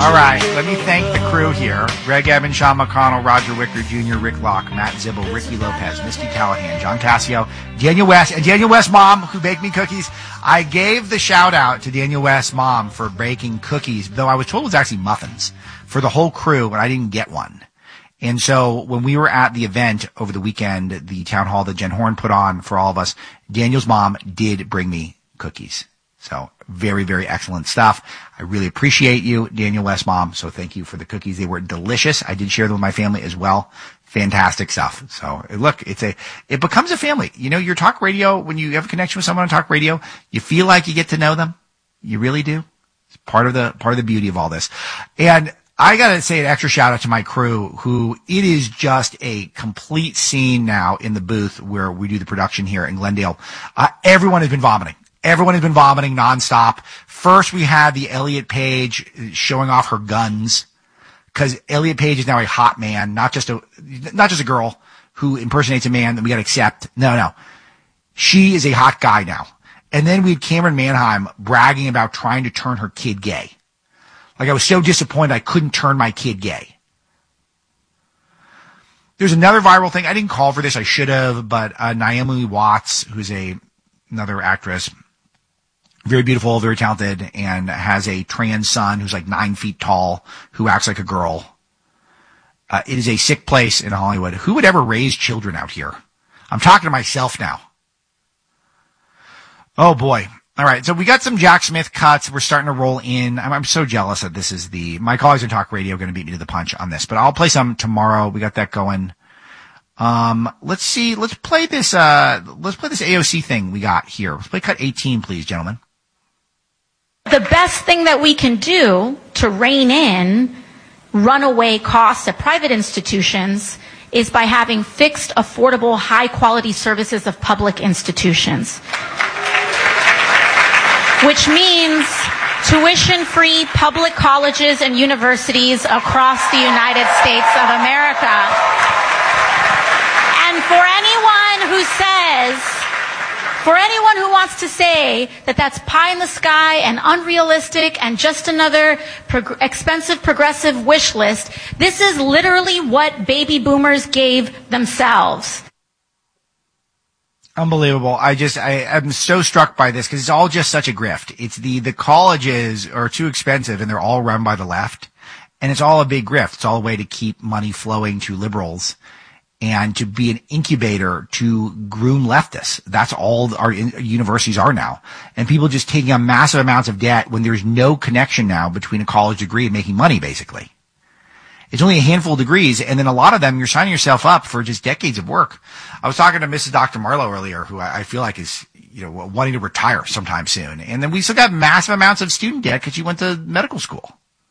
All right, let me thank the crew here. Greg Evans, Sean McConnell, Roger Wicker Jr., Rick Locke, Matt Zibble, Ricky Lopez, Misty Callahan, John Cassio, Daniel West, and Daniel West's mom, who baked me cookies. I gave the shout-out to Daniel West's mom for baking cookies, though I was told it was actually muffins for the whole crew, but I didn't get one. And so when we were at the event over the weekend, the town hall that Jen Horn put on for all of us, Daniel's mom did bring me cookies. So very, very excellent stuff. I really appreciate you, Daniel West's mom. So thank you for the cookies. They were delicious. I did share them with my family as well. Fantastic stuff. So look, it becomes a family. You know, your talk radio, when you have a connection with someone on talk radio, you feel like you get to know them. You really do. It's part of the beauty of all this. And I gotta say an extra shout out to my crew, who it is just a complete scene now in the booth where we do the production here in Glendale. Everyone has been vomiting. Everyone has been vomiting nonstop. First, we had the Elliot Page showing off her guns, because Elliot Page is now a hot man, not just a girl who impersonates a man that we got to accept. No. She is a hot guy now. And then we had Cameron Manheim bragging about trying to turn her kid gay. Like, I was so disappointed I couldn't turn my kid gay. There's another viral thing. I didn't call for this. I should have, but Naomi Watts, who's another actress, very beautiful, very talented, and has a trans son who's like 9 feet tall, who acts like a girl. It is a sick place in Hollywood. Who would ever raise children out here? I'm talking to myself now. Oh boy. All right. So we got some Jack Smith cuts. We're starting to roll in. I'm so jealous that this is my colleagues in talk radio are going to beat me to the punch on this, but I'll play some tomorrow. We got that going. Let's see. Let's play this AOC thing we got here. Let's play cut 18, please, gentlemen. The best thing that we can do to rein in runaway costs at private institutions is by having fixed, affordable, high-quality services of public institutions. Which means tuition-free public colleges and universities across the United States of America. And for anyone who wants to say that that's pie in the sky and unrealistic and just another expensive progressive wish list, this is literally what baby boomers gave themselves. Unbelievable. I'm so struck by this because it's all just such a grift. It's the colleges are too expensive and they're all run by the left, and it's all a big grift. It's all a way to keep money flowing to liberals and to be an incubator to groom leftists. That's all our universities are now. And people just taking on massive amounts of debt when there's no connection now between a college degree and making money, basically. It's only a handful of degrees, and then a lot of them, you're signing yourself up for just decades of work. I was talking to Mrs. Dr. Marlowe earlier, who I feel like is, wanting to retire sometime soon. And then we still got massive amounts of student debt because she went to medical school.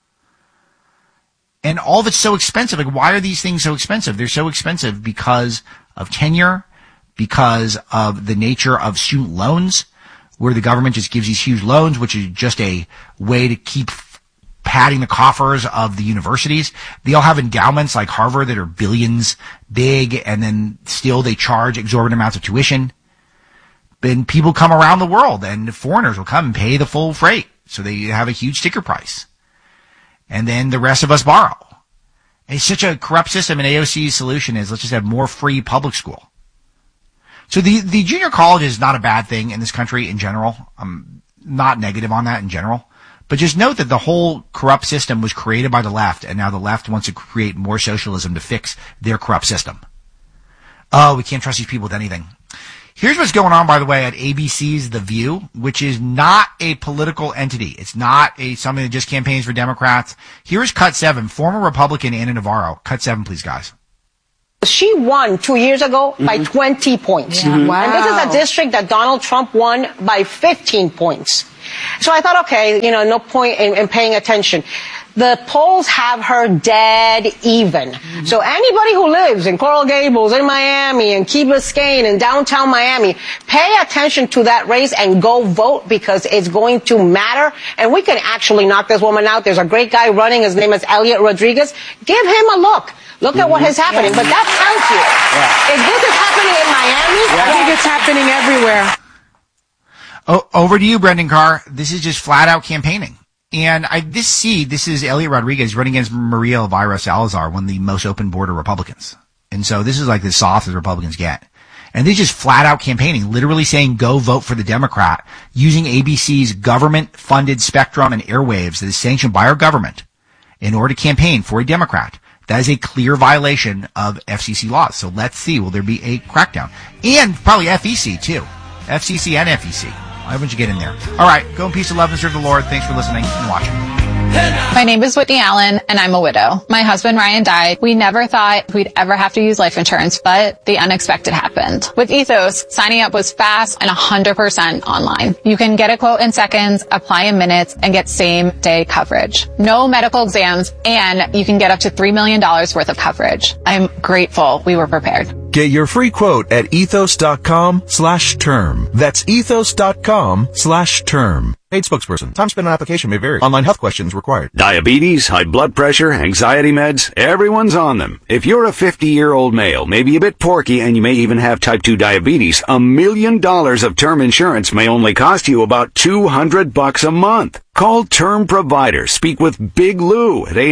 And all of it's so expensive. Like, why are these things so expensive? They're so expensive because of tenure, because of the nature of student loans, where the government just gives these huge loans, which is just a way to keep padding the coffers of the universities. They all have endowments like Harvard that are billions big, and then still they charge exorbitant amounts of tuition. Then people come around the world, and foreigners will come and pay the full freight. So they have a huge sticker price. And then the rest of us borrow. And it's such a corrupt system, and AOC's solution is let's just have more free public school. So the junior college is not a bad thing in this country in general. I'm not negative on that in general. But just note that the whole corrupt system was created by the left, and now the left wants to create more socialism to fix their corrupt system. Oh, we can't trust these people with anything. Here's what's going on, by the way, at ABC's The View, which is not a political entity. It's not something that just campaigns for Democrats. Here's cut 7, former Republican Ana Navarro. Cut 7, please, guys. She won 2 years ago by 20 points. Yeah. Wow. And this is a district that Donald Trump won by 15 points. So I thought, okay, no point in paying attention. The polls have her dead even. So anybody who lives in Coral Gables, in Miami, in Key Biscayne, in downtown Miami, pay attention to that race and go vote, because it's going to matter. And we can actually knock this woman out. There's a great guy running. His name is Elliot Rodriguez. Give him a look. Look at what is happening. But that tells you, if this is happening in Miami, I think it's happening everywhere. Oh, over to you, Brendan Carr. This is just flat out campaigning. And this is Elliot Rodriguez running against Maria Elvira Salazar, one of the most open border Republicans. And so this is like as soft as Republicans get. And they just flat out campaigning, literally saying, go vote for the Democrat, using ABC's government funded spectrum and airwaves that is sanctioned by our government in order to campaign for a Democrat. That is a clear violation of FCC laws. So let's see, will there be a crackdown? And probably FEC too. FCC and FEC. Why wouldn't you get in there? All right. Go in peace and love and serve the Lord. Thanks for listening and watching. My name is Whitney Allen, and I'm a widow. My husband, Ryan, died. We never thought we'd ever have to use life insurance, but the unexpected happened. With Ethos, signing up was fast and 100% online. You can get a quote in seconds, apply in minutes, and get same-day coverage. No medical exams, and you can get up to $3 million worth of coverage. I'm grateful we were prepared. Get your free quote at ethos.com/term. That's ethos.com/term. Paid spokesperson. Time spent on application may vary. Online health questions required. Diabetes, high blood pressure, anxiety meds, everyone's on them. If you're a 50-year-old male, maybe a bit porky, and you may even have type 2 diabetes, $1 million of term insurance may only cost you about $200 a month. Call Term Provider. Speak with Big Lou at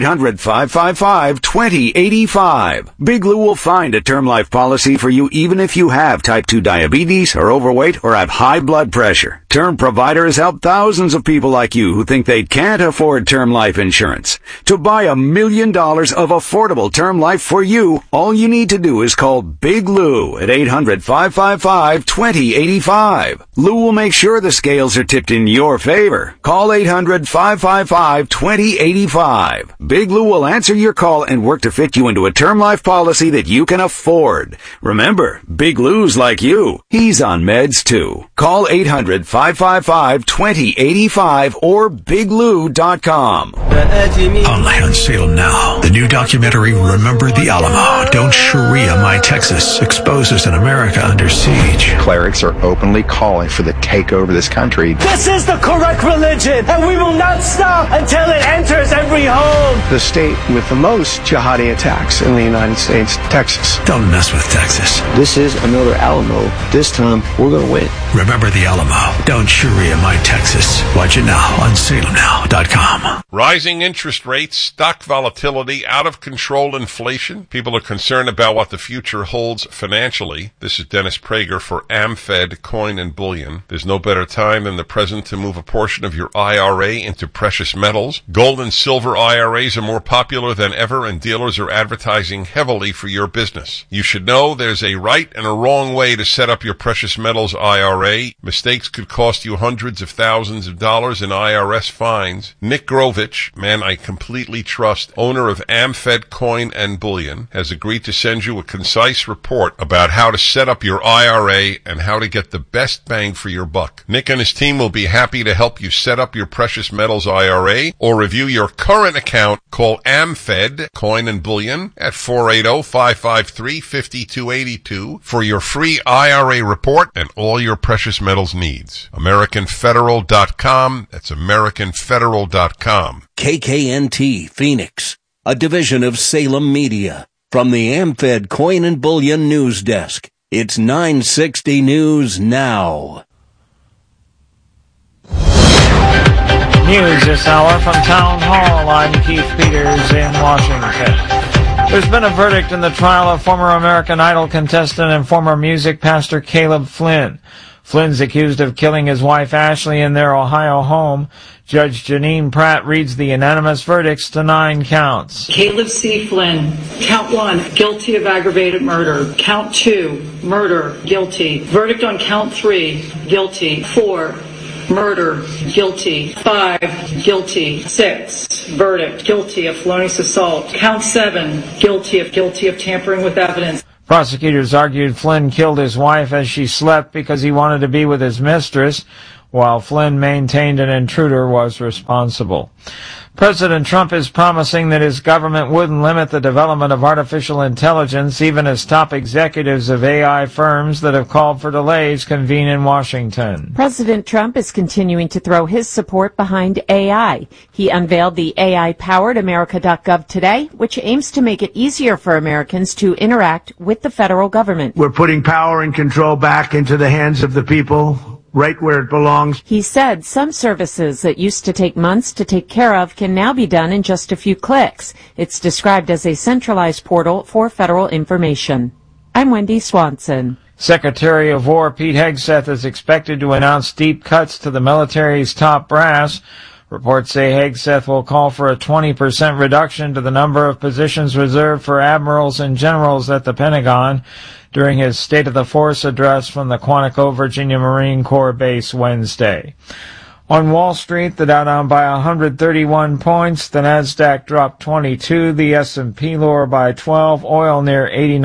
800-555-2085. Big Lou will find a term life policy for you even if you have type 2 diabetes, are overweight, or have high blood pressure. Term Provider has helped thousands of people like you who think they can't afford term life insurance. To buy $1 million of affordable term life for you, all you need to do is call Big Lou at 800-555-2085. Lou will make sure the scales are tipped in your favor. Call 800-555-2085. Big Lou will answer your call and work to fit you into a term life policy that you can afford. Remember, Big Lou's like you. He's on meds too. Call 800-555-2085 or biglou.com. Only on sale now. The new documentary, Remember the Alamo. Don't Sharia My Texas, exposes an America under siege. Clerics are openly calling for the takeover of this country. This is the correct religion, and we will not stop until it enters every home. The state with the most jihadi attacks in the United States, Texas. Don't mess with Texas. This is another Alamo. This time, we're going to win. Remember the Alamo. Don't Sharia My Texas. Watch it now on SalemNow.com. Rising interest rates, stock volatility, out of control inflation. People are concerned about what the future holds financially. This is Dennis Prager for AmFed Coin and Bullion. There's no better time than the present to move a portion of your IRA into precious metals. Gold and silver IRAs are more popular than ever, and dealers are advertising heavily for your business. You should know there's a right and a wrong way to set up your precious metals IRA. Mistakes could cost you hundreds of thousands of dollars in IRS fines. Nick Grovich, man I completely trust, owner of AmFed Coin and Bullion, has agreed to send you a concise report about how to set up your IRA and how to get the best bang for your buck. Nick and his team will be happy to help you set up your precious metals IRA or review your current account. Call AmFed Coin and Bullion at 480-553-5282 for your free IRA report and all your precious metals needs. AmericanFederal.com. That's AmericanFederal.com. KKNT Phoenix, a division of Salem Media. From the AmFed Coin and Bullion News Desk, it's 960 News Now. News this hour from Town Hall. I'm Keith Peters in Washington. There's been a verdict in the trial of former American Idol contestant and former music pastor Caleb Flynn. Flynn's accused of killing his wife Ashley in their Ohio home. Judge Janine Pratt reads the unanimous verdicts to 9 counts. Caleb C. Flynn, count 1, guilty of aggravated murder. Count 2, murder, guilty. Verdict on count 3, guilty. 4, murder, guilty. 5, guilty. 6, verdict, guilty of felonious assault. Count 7, guilty of tampering with evidence. Prosecutors argued Flynn killed his wife as she slept because he wanted to be with his mistress, while Flynn maintained an intruder was responsible. President Trump is promising that his government wouldn't limit the development of artificial intelligence, even as top executives of AI firms that have called for delays convene in Washington. President Trump is continuing to throw his support behind AI. He unveiled the AI-powered America.gov today, which aims to make it easier for Americans to interact with the federal government. We're putting power and control back into the hands of the people. right where it belongs. He said some services that used to take months to take care of can now be done in just a few clicks. It's described as a centralized portal for federal information. I'm Wendy Swanson. Secretary of War Pete Hegseth is expected to announce deep cuts to the military's top brass. Reports say Hegseth will call for a 20% reduction to the number of positions reserved for admirals and generals at the Pentagon during his State of the Force address from the Quantico, Virginia Marine Corps Base Wednesday. On Wall Street, the Dow down by 131 points, the Nasdaq dropped 22, the S&P lower by 12, oil near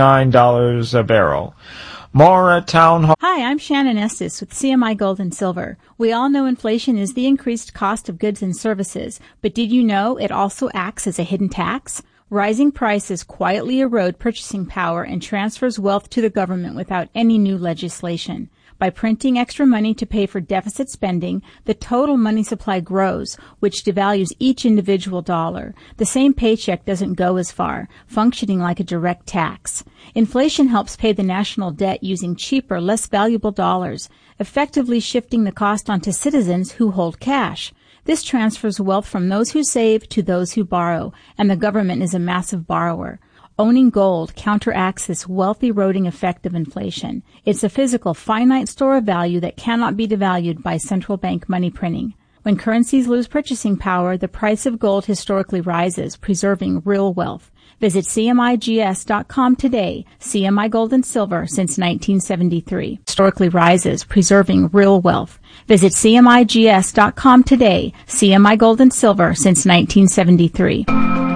$89 a barrel. More at Town Hall. Hi, I'm Shannon Estes with CMI Gold and Silver. We all know inflation is the increased cost of goods and services, but did you know it also acts as a hidden tax? Rising prices quietly erode purchasing power and transfers wealth to the government without any new legislation. By printing extra money to pay for deficit spending, the total money supply grows, which devalues each individual dollar. The same paycheck doesn't go as far, functioning like a direct tax. Inflation helps pay the national debt using cheaper, less valuable dollars, effectively shifting the cost onto citizens who hold cash. This transfers wealth from those who save to those who borrow, and the government is a massive borrower. Owning gold counteracts this wealth-eroding effect of inflation. It's a physical, finite store of value that cannot be devalued by central bank money printing. When currencies lose purchasing power, the price of gold historically rises, preserving real wealth. Visit CMIGS.com today. CMI Gold and Silver since 1973. Historically rises, preserving real wealth. Visit CMIGS.com today. CMI Gold and Silver since 1973.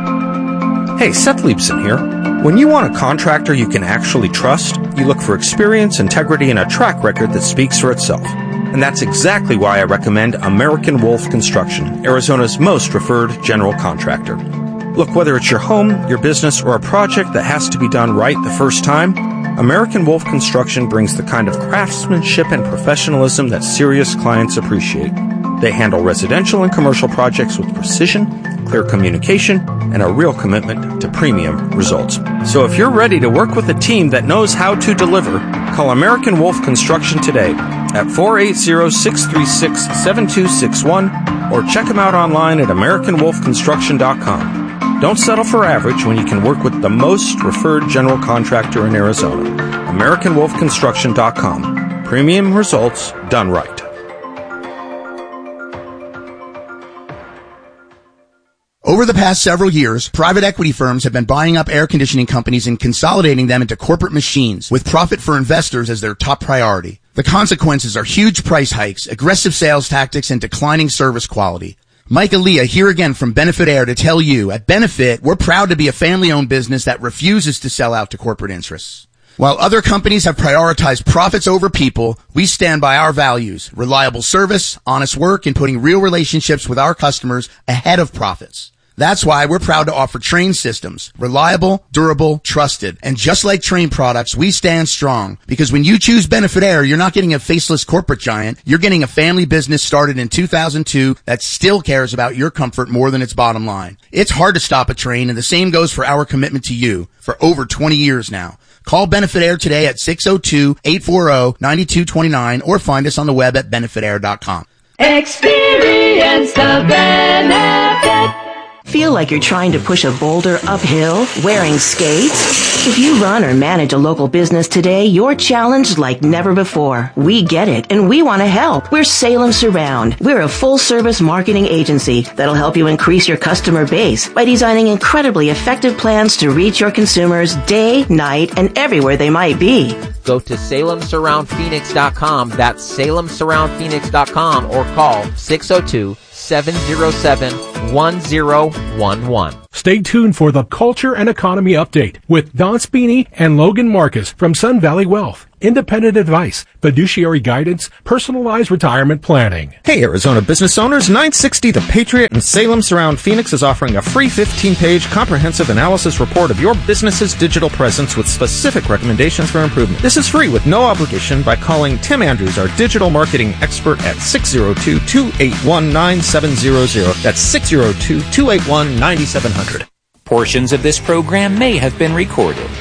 Hey, Seth Leibson here. When you want a contractor you can actually trust, you look for experience, integrity, and a track record that speaks for itself. And that's exactly why I recommend American Wolf Construction, Arizona's most referred general contractor. Look, whether it's your home, your business, or a project that has to be done right the first time, American Wolf Construction brings the kind of craftsmanship and professionalism that serious clients appreciate. They handle residential and commercial projects with precision, clear communication, and a real commitment to premium results. So if you're ready to work with a team that knows how to deliver, call American Wolf Construction today at 480-636-7261 or check them out online at AmericanWolfConstruction.com. Don't settle for average when you can work with the most referred general contractor in Arizona. AmericanWolfConstruction.com. Premium results done right. Over the past several years, private equity firms have been buying up air conditioning companies and consolidating them into corporate machines, with profit for investors as their top priority. The consequences are huge price hikes, aggressive sales tactics, and declining service quality. Mike Aaliyah here again from Benefit Air to tell you, at Benefit, we're proud to be a family-owned business that refuses to sell out to corporate interests. While other companies have prioritized profits over people, we stand by our values: reliable service, honest work, and putting real relationships with our customers ahead of profits. That's why we're proud to offer Trane systems. Reliable, durable, trusted. And just like Trane products, we stand strong. Because when you choose Benefit Air, you're not getting a faceless corporate giant. You're getting a family business started in 2002 that still cares about your comfort more than its bottom line. It's hard to stop a Trane, and the same goes for our commitment to you for over 20 years now. Call Benefit Air today at 602-840-9229 or find us on the web at benefitair.com. Experience the benefit. Feel like you're trying to push a boulder uphill wearing skates? If you run or manage a local business today, you're challenged like never before. We get it, and we want to help. We're Salem Surround. We're a full-service marketing agency that'll help you increase your customer base by designing incredibly effective plans to reach your consumers day, night, and everywhere they might be. Go to SalemSurroundPhoenix.com. That's SalemSurroundPhoenix.com or call 602-707-1011. Stay tuned for the Culture and Economy Update with Don Spini and Logan Marcus from Sun Valley Wealth. Independent advice, fiduciary guidance, personalized retirement planning. Hey, Arizona business owners, 960 The Patriot and Salem Surround Phoenix is offering a free 15-page comprehensive analysis report of your business's digital presence with specific recommendations for improvement. This is free with no obligation by calling Tim Andrews, our digital marketing expert, at 602-281-9700. That's 602-281-9700. Portions of this program may have been recorded.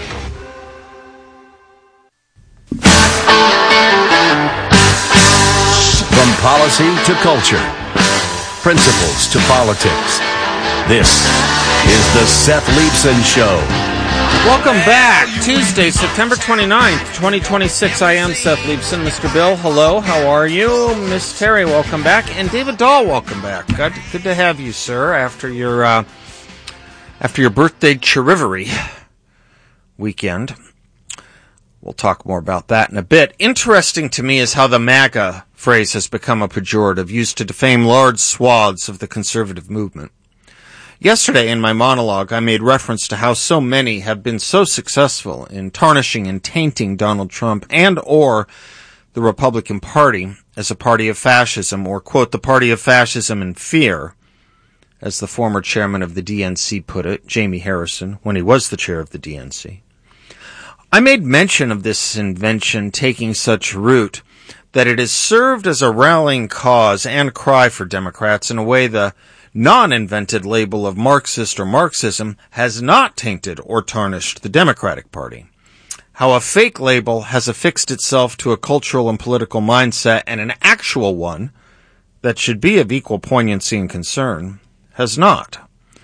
policy to culture, principles to politics. This is the Seth Leibsohn Show. Welcome back. Tuesday, September 29th, 2026. I am Seth Leibsohn. Mr. Bill, hello. How are you? Miss Terry, welcome back. And David Dahl, welcome back. Good to have you, sir, after your birthday charivari weekend. We'll talk more about that in a bit. Interesting to me is how the MAGA phrase has become a pejorative used to defame large swaths of the conservative movement. Yesterday in my monologue, I made reference to how so many have been so successful in tarnishing and tainting Donald Trump and or the Republican Party as a party of fascism, or, quote, the party of fascism and fear, as the former chairman of the DNC put it, Jamie Harrison, when he was the chair of the DNC. I made mention of this invention taking such root that it has served as a rallying cause and cry for Democrats in a way the non-invented label of Marxist or Marxism has not tainted or tarnished the Democratic Party. How a fake label has affixed itself to a cultural and political mindset, and an actual one that should be of equal poignancy and concern has not.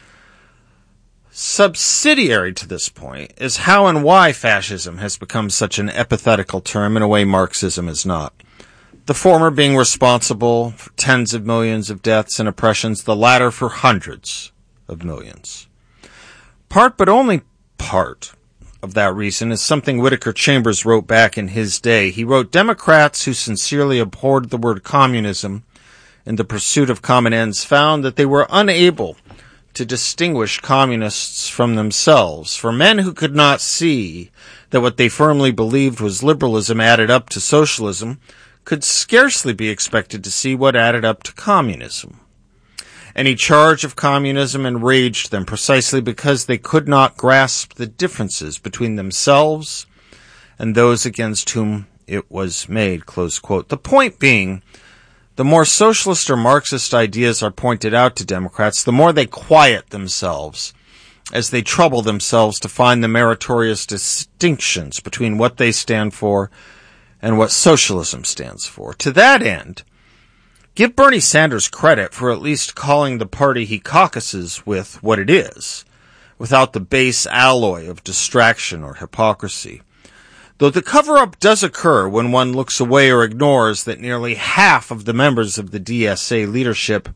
Subsidiary to this point is how and why fascism has become such an epithetical term in a way Marxism is not. The former being responsible for tens of millions of deaths and oppressions, the latter for hundreds of millions. Part, but only part, of that reason is something Whittaker Chambers wrote back in his day. He wrote, Democrats who sincerely abhorred the word communism in the pursuit of common ends found that they were unable to distinguish communists from themselves, for men who could not see that what they firmly believed was liberalism added up to socialism could scarcely be expected to see what added up to communism. Any charge of communism enraged them precisely because they could not grasp the differences between themselves and those against whom it was made, close quote. The point being, the more socialist or Marxist ideas are pointed out to Democrats, the more they quiet themselves as they trouble themselves to find the meritorious distinctions between what they stand for and what socialism stands for. To that end, give Bernie Sanders credit for at least calling the party he caucuses with what it is, without the base alloy of distraction or hypocrisy. Though the cover-up does occur when one looks away or ignores that nearly half of the members of the DSA leadership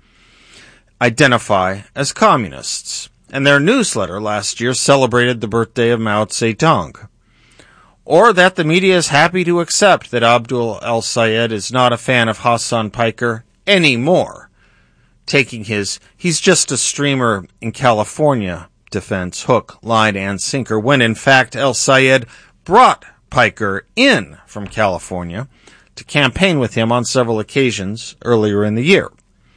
identify as communists, and their newsletter last year celebrated the birthday of Mao Zedong. Or that the media is happy to accept that Abdul El-Sayed is not a fan of Hassan Piker anymore, taking his "he's just a streamer in California" defense hook, line, and sinker, when in fact El-Sayed brought Piker in from California to campaign with him on several occasions earlier in the year.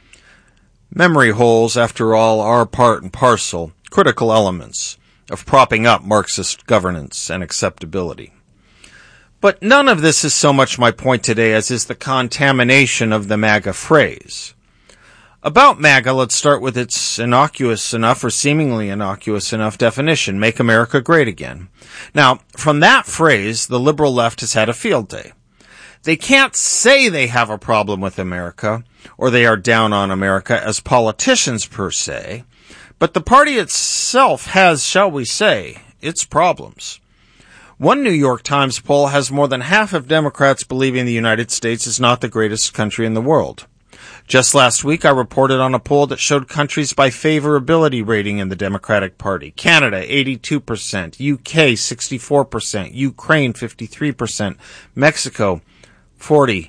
Memory holes, after all, are part and parcel, critical elements of propping up Marxist governance and acceptability. But none of this is so much my point today as is the contamination of the MAGA phrase. About MAGA, let's start with its innocuous enough or seemingly innocuous enough definition, make America great again. Now, from that phrase, the liberal left has had a field day. They can't say they have a problem with America, or they are down on America as politicians per se, but the party itself has, shall we say, its problems. One New York Times poll has more than half of Democrats believing the United States is not the greatest country in the world. Just last week, I reported on a poll that showed countries by favorability rating in the Democratic Party. Canada, 82%, UK, 64%, Ukraine, 53%, Mexico, 42%,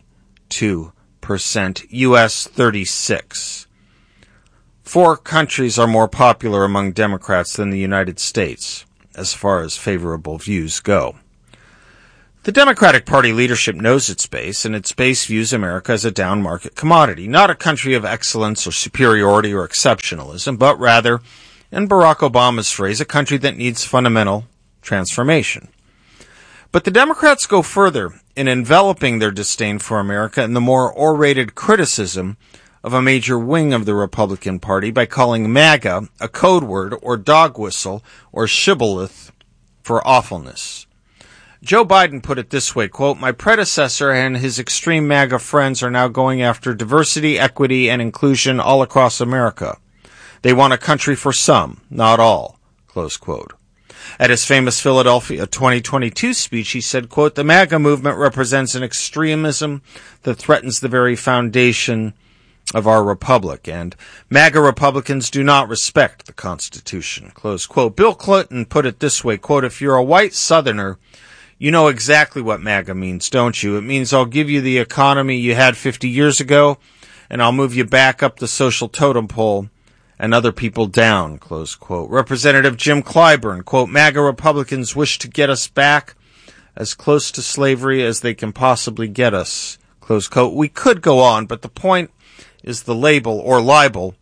US, 36%. 4 countries are more popular among Democrats than the United States, as far as favorable views go. The Democratic Party leadership knows its base, and its base views America as a down-market commodity, not a country of excellence or superiority or exceptionalism, but rather, in Barack Obama's phrase, a country that needs fundamental transformation. But the Democrats go further in enveloping their disdain for America in the more orated criticism of a major wing of the Republican Party by calling MAGA a code word or dog whistle or shibboleth for awfulness. Joe Biden put it this way, quote, "My predecessor and his extreme MAGA friends are now going after diversity, equity, and inclusion all across America. They want a country for some, not all," close quote. At his famous Philadelphia 2022 speech, he said, quote, "The MAGA movement represents an extremism that threatens the very foundation of our republic, and MAGA Republicans do not respect the Constitution," close quote. Bill Clinton put it this way, quote, "If you're a white Southerner, you know exactly what MAGA means, don't you? It means I'll give you the economy you had 50 years ago, and I'll move you back up the social totem pole and other people down," close quote. Representative Jim Clyburn, quote, "MAGA Republicans wish to get us back as close to slavery as they can possibly get us," close quote. We could go on, but the point is the label or libel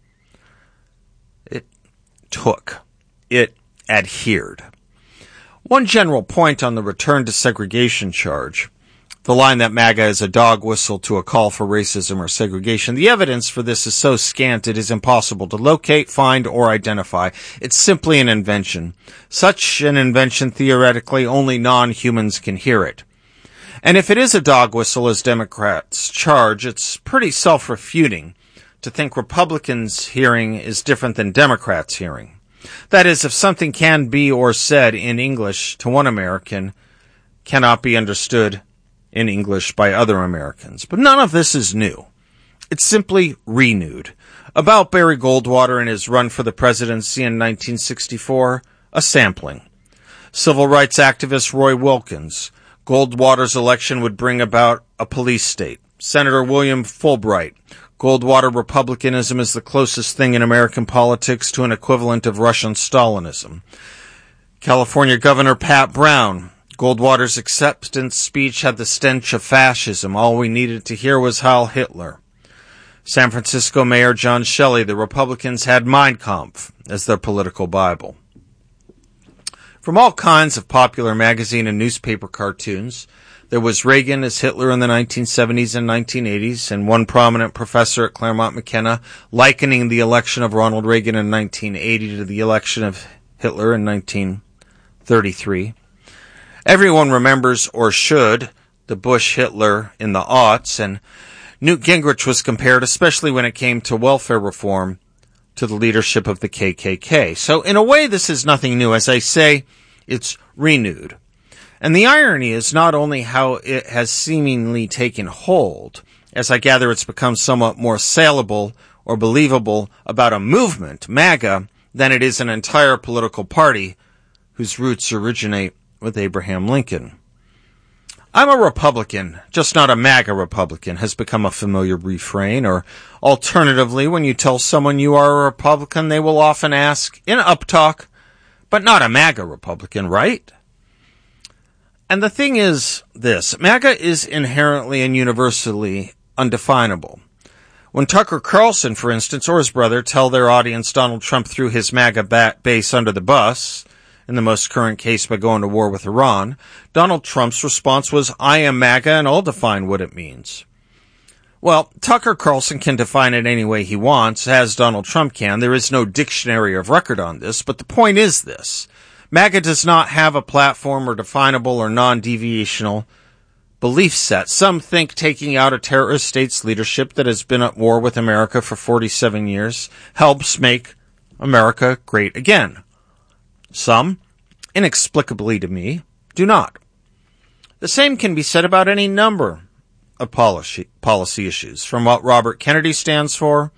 it took. It adhered. One general point on the return to segregation charge, the line that MAGA is a dog whistle to a call for racism or segregation. The evidence for this is so scant it is impossible to locate, find, or identify. It's simply an invention. Such an invention, theoretically, only non-humans can hear it. And if it is a dog whistle, as Democrats charge, it's pretty self-refuting to think Republicans' hearing is different than Democrats' hearing. That is, if something can be or said in English to one American, cannot be understood in English by other Americans. But none of this is new. It's simply renewed. About Barry Goldwater and his run for the presidency in 1964, a sampling. Civil rights activist Roy Wilkins. Goldwater's election would bring about a police state. Senator William Fulbright. Goldwater Republicanism is the closest thing in American politics to an equivalent of Russian Stalinism. California Governor Pat Brown. Goldwater's acceptance speech had the stench of fascism. All we needed to hear was Heil Hitler. San Francisco Mayor John Shelley. The Republicans had Mein Kampf as their political Bible. From all kinds of popular magazine and newspaper cartoons, there was Reagan as Hitler in the 1970s and 1980s, and one prominent professor at Claremont McKenna likening the election of Ronald Reagan in 1980 to the election of Hitler in 1933. Everyone remembers, or should, the Bush-Hitler in the aughts, and Newt Gingrich was compared, especially when it came to welfare reform, to the leadership of the KKK. So in a way, this is nothing new. As I say, it's renewed. And the irony is not only how it has seemingly taken hold, as I gather it's become somewhat more saleable or believable about a movement, MAGA, than it is an entire political party whose roots originate with Abraham Lincoln. "I'm a Republican, just not a MAGA Republican," has become a familiar refrain, or alternatively, when you tell someone you are a Republican, they will often ask, in uptalk, "But not a MAGA Republican, right?" And the thing is this, MAGA is inherently and universally undefinable. When Tucker Carlson, for instance, or his brother tell their audience Donald Trump threw his MAGA base under the bus, in the most current case by going to war with Iran, Donald Trump's response was, "I am MAGA and I'll define what it means." Well, Tucker Carlson can define it any way he wants, as Donald Trump can. There is no dictionary of record on this, but the point is this. MAGA does not have a platform or definable or non-deviational belief set. Some think taking out a terrorist state's leadership that has been at war with America for 47 years helps make America great again. Some, inexplicably to me, do not. The same can be said about any number of policy issues, from what Robert Kennedy stands for,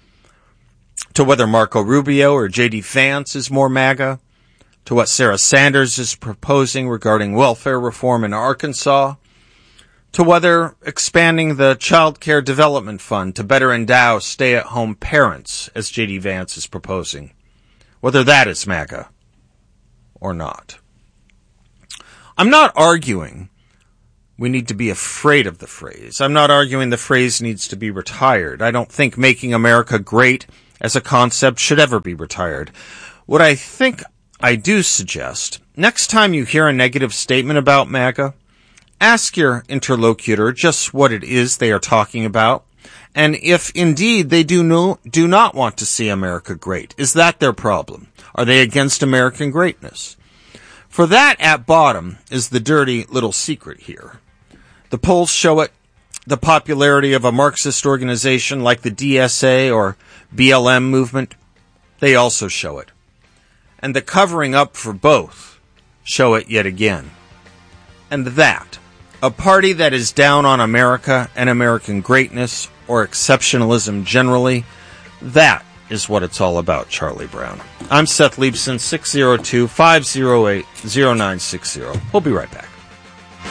to whether Marco Rubio or J.D. Vance is more MAGA, to what Sarah Sanders is proposing regarding welfare reform in Arkansas, to whether expanding the Child Care Development Fund to better endow stay-at-home parents, as J.D. Vance is proposing, whether that is MAGA or not. I'm not arguing we need to be afraid of the phrase. I'm not arguing the phrase needs to be retired. I don't think making America great as a concept should ever be retired. What I think I do suggest, next time you hear a negative statement about MAGA, ask your interlocutor just what it is they are talking about, and if indeed they do not want to see America great. Is that their problem? Are they against American greatness? For that, at bottom, is the dirty little secret here. The polls show it. The popularity of a Marxist organization like the DSA or BLM movement, they also show it. And the covering up for both show it yet again. And that, a party that is down on America and American greatness or exceptionalism generally, that is what it's all about, Charlie Brown. I'm Seth Leibson, 602-508-0960. We'll be right back.